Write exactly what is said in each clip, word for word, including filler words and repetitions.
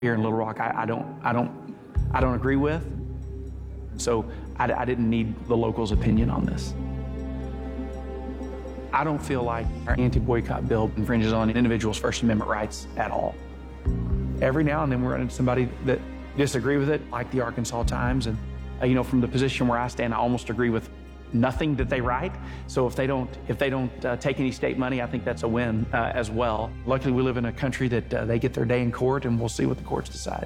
here in Little Rock, I, I don't, I don't, I don't agree with. So I, I didn't need the locals' opinion on this. I don't feel like our anti-boycott bill infringes on an individual's First Amendment rights at all. Every now and then we're running into somebody that disagree with it, like the Arkansas Times, and uh, you know, from the position where I stand, I almost agree with nothing that they write. So if they don't, if they don't uh, take any state money, I think that's a win uh, as well. Luckily, we live in a country that uh, they get their day in court, and we'll see what the courts decide.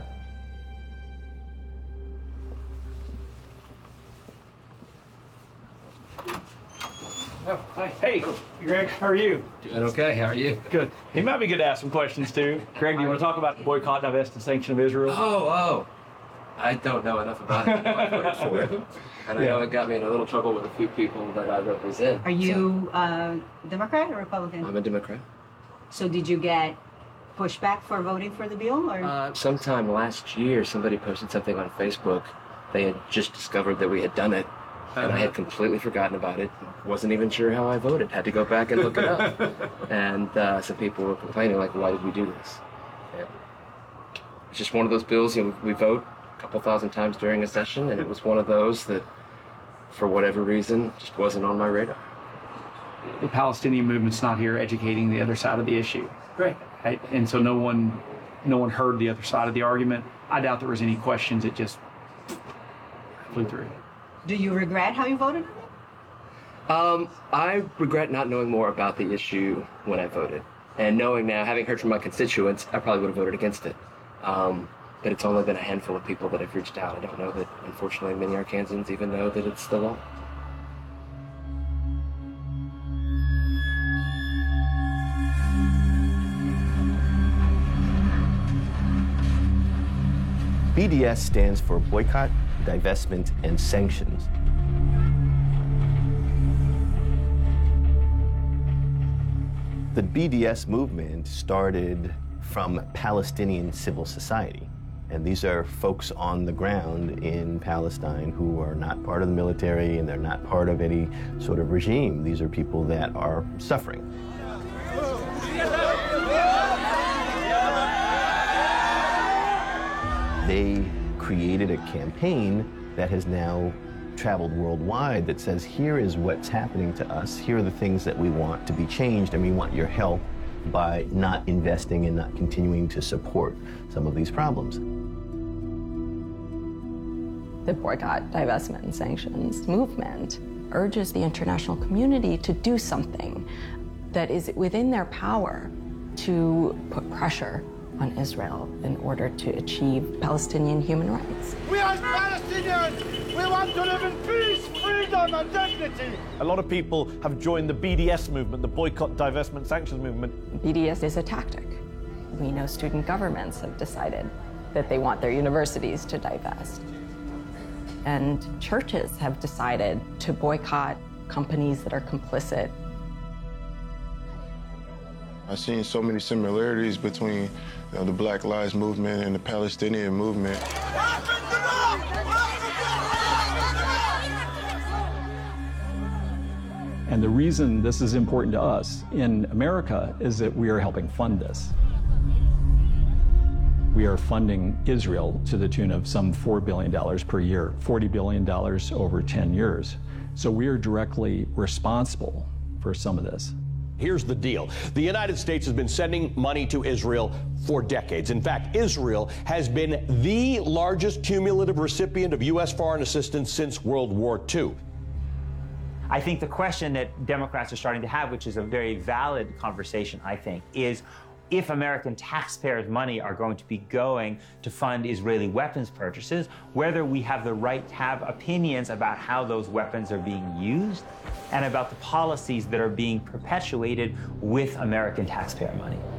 Oh, hi. Hey, Greg, how are you? Doing okay, how are you? Good. It might be good to ask some questions too. Greg, do you want to talk about the boycott, divest, and sanction of Israel? Oh, oh. I don't know enough about it. I voted for it. And I Yeah. know it got me in a little trouble with a few people that I represent. Are you uh, Democrat or Republican? I'm a Democrat. So did you get pushback for voting for the bill? Or? Uh, sometime last year, somebody posted something on Facebook. They had just discovered that we had done it. And I had completely forgotten about it. Wasn't even sure how I voted. Had to go back and look it up. And uh, some people were complaining, like, why did we do this? Yeah. It's just one of those bills, you know, we vote a couple thousand times during a session, and it was one of those that, for whatever reason, just wasn't on my radar. The Palestinian movement's not here educating the other side of the issue. Great. Right? And so no one, no one heard the other side of the argument. I doubt there was any questions. It just flew through. Do you regret how you voted? Um, I regret not knowing more about the issue when I voted. And knowing now, having heard from my constituents, I probably would have voted against it. Um, but it's only been a handful of people that have reached out. I don't know that, unfortunately, many Arkansans even know that it's the law. B D S stands for Boycott, Divestment, and Sanctions. The B D S movement started from Palestinian civil society. And these are folks on the ground in Palestine who are not part of the military and they're not part of any sort of regime. These are people that are suffering. They created a campaign that has now traveled worldwide that says, here is what's happening to us, here are the things that we want to be changed, and we want your help by not investing and not continuing to support some of these problems. The Boycott, Divestment, and Sanctions movement urges the international community to do something that is within their power to put pressure on Israel in order to achieve Palestinian human rights. We as Palestinians, we want to live in peace, freedom, and dignity. A lot of people have joined the B D S movement, the Boycott, Divestment, Sanctions movement. B D S is a tactic. We know student governments have decided that they want their universities to divest. And churches have decided to boycott companies that are complicit. I've seen so many similarities between, you know, the Black Lives Movement and the Palestinian movement. And the reason this is important to us in America is that we are helping fund this. We are funding Israel to the tune of some four billion dollars per year, forty billion dollars over ten years. So we are directly responsible for some of this. Here's the deal. The United States has been sending money to Israel for decades. In fact, Israel has been the largest cumulative recipient of U S foreign assistance since World War Two. I think the question that Democrats are starting to have, which is a very valid conversation, I think, is if American taxpayers' money are going to be going to fund Israeli weapons purchases, whether we have the right to have opinions about how those weapons are being used and about the policies that are being perpetuated with American taxpayer money.